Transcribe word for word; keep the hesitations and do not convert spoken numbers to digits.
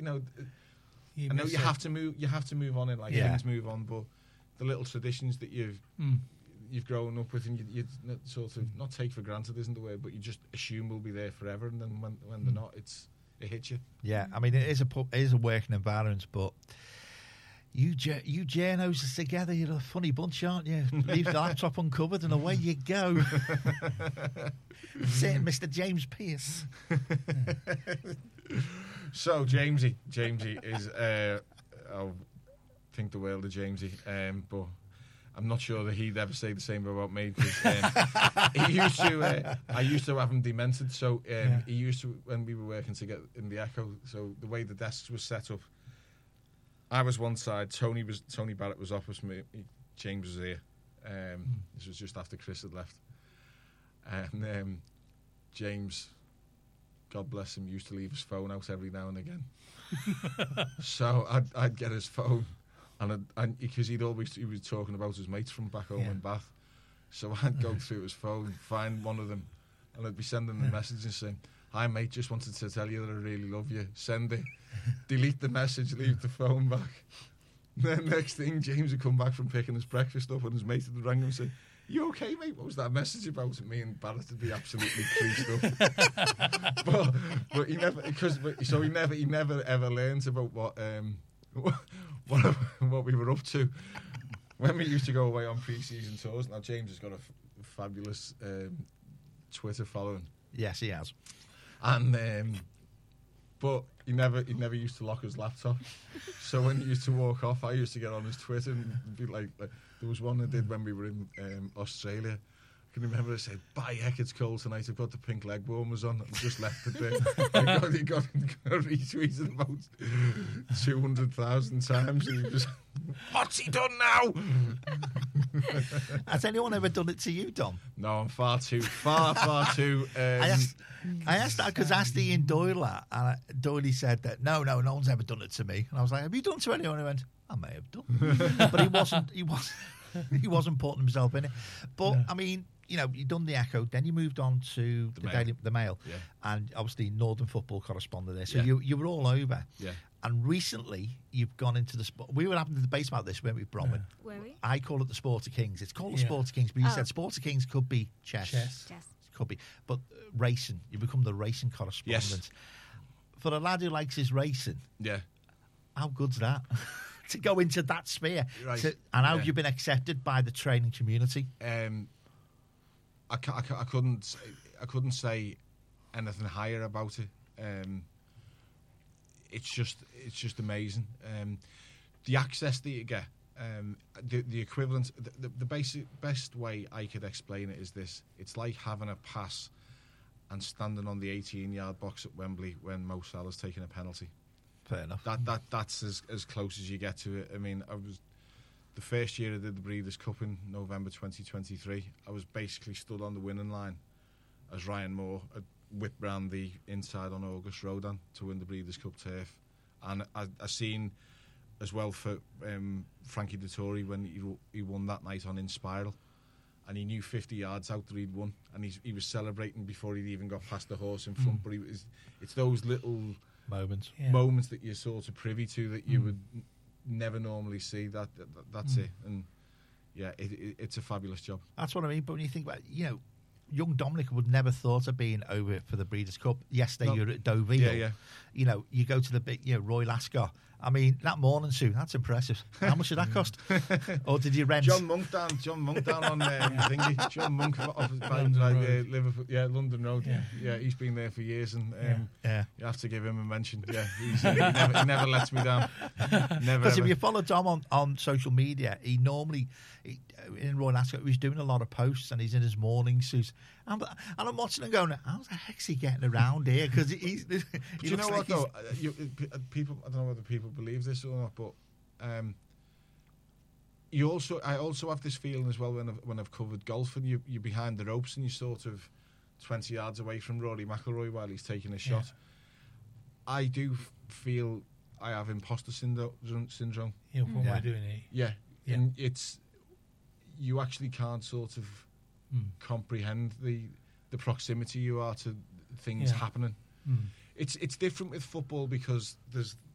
know, You I know miss you it. have to move. You have to move on. And like Yeah. things move on, but the little traditions that you've Mm. you've grown up with, and you, you n- sort of not take for granted isn't the word, but you just assume will be there forever, and then when when they're not, it's it hits you. Yeah, I mean, it is a pu- it is a working environment, but you J- you journos together, you're a funny bunch, aren't you? Leave the laptop uncovered and away you go. That's it, Mister James Pearce. So Jamesy, Jamesy is uh, I think the world of Jamesy, um, but I'm not sure that he'd ever say the same about me. Cause, um, he used to, uh, I used to have him demented. So um, Yeah. he used to, when we were working together in the Echo. So the way the desks were set up, I was one side, Tony was Tony Barrett was opposite me, James was here. Um, Mm. This was just after Chris had left, and um, James, God bless him, used to leave his phone out every now and again. So I'd, I'd get his phone, and I'd, and because he'd always he was talking about his mates from back home Yeah. in Bath. So I'd go through his phone, find one of them, and I'd be sending the message and saying, "Hi mate, just wanted to tell you that I really love you." Send it, delete the message, leave the phone back. Then next thing, James would come back from picking his breakfast up, and his mate had rang him and said, "You okay, mate? What was that message about?" And me and Barrett would be absolutely creased up. but but he never because so he never he never ever learned about what um what what we were up to when we used to go away on pre-season tours. Now James has got a f- fabulous um, Twitter following, Yes, he has. and um, but he never he never used to lock his laptop. So when he used to walk off, I used to get on his Twitter and be like, like there was one I did when we were in um, Australia. I can remember I said, "Bye, heck, it's cold tonight. I've got the pink leg warmers on." I just left it there. he got, he got, got retweeted about two hundred thousand times. And he was, "What's he done now?" Has anyone ever done it to you, Dom? No, I'm far too, far, far too. Um, I asked, I asked that because I asked Ian Doyle that, and I- Doyle said that no, no, no one's ever done it to me. And I was like, "Have you done it to anyone?" He went, "I may have done," but he wasn't. He wasn't. He wasn't putting himself in it. But No. I mean, you know, you've done the Echo, then you moved on to the, The Mail. Daily, the Mail, Yeah. and obviously Northern football correspondent there. So Yeah. you you were all over. Yeah. And recently, you've gone into the sport. We were having a debate about this, weren't we, Bronwyn? Were we? I call it the Sport of Kings. It's called the Yeah. Sport of Kings, but you Oh. said Sport of Kings could be chess. Chess. Yes. Could be. But uh, racing, you become the racing correspondent. For a lad who likes his racing, yeah. how good's that? To go into that sphere. Right. To- and how have Yeah. you been accepted by the training community? Um, I, ca- I, ca- I couldn't say- I couldn't say anything higher about it. Um, it's just it's just amazing. Um, the access that you get, um, the the equivalent, the, the, the basic best way I could explain it is this: it's like having a pass and standing on the eighteen yard box at Wembley when Mo Salah's taking a penalty. Fair enough. That that that's as as close as you get to it. I mean, I was the first year I did the Breeders' Cup in November twenty twenty-three. I was basically stood on the winning line as Ryan Moore had whipped round the inside on August Rodan to win the Breeders' Cup turf, and I, I seen as well for um, Frankie Dettori when he he won that night on In Spiral, and he knew fifty yards out that he'd won, and he's, he was celebrating before he'd even got past the horse in front. Mm. But he was, it's those little moments Yeah. moments that you're sort of privy to that you Mm. would n- never normally see. That, that that's Mm. it, and yeah, it, it, it's a fabulous job. That's what I mean. But when you think about, you know, young Dominic would never thought of being over for the Breeders' Cup. Yesterday No. you're at Deauville. Yeah, yeah. You know, you go to the big, you know, Roy Lascott. I mean, that morning suit, that's impressive. How much did that cost? Or did you rent? John Monk down, John Monk down on um, thingy. John Monk off of London like, Road. uh, Liverpool, yeah, London Road. Yeah. Yeah. he's been there for years, and um, Yeah. Yeah. you have to give him a mention. Yeah, he's, uh, he, never, he never lets me down. Never. Because if ever. you follow Dom on, on social media, he normally, he, in Roy Lascott, he's doing a lot of posts and he's in his morning suit. And, and I'm watching him going, how the heck's he getting around here? Because he's. He Do you know looks what like though? Uh, you, uh, people, I don't know whether people believe this or not, but um, you also, I also have this feeling as well when I've, when I've covered golf and you, you're behind the ropes and you're sort of twenty yards away from Rory McIlroy while he's taking a shot. I do f- feel I have imposter syndrome. syndrome. Yeah, what Yeah. am I doing here? Yeah. Yeah. And it's you actually can't sort of Mm. comprehend the the proximity you are to things Yeah. happening. Mm. It's it's different with football because there's